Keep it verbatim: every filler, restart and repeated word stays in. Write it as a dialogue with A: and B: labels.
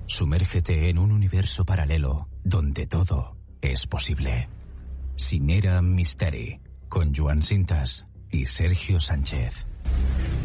A: Sumérgete en un universo paralelo donde todo es posible. Cinera Misteri, con Joan Cintas y Sergio Sánchez.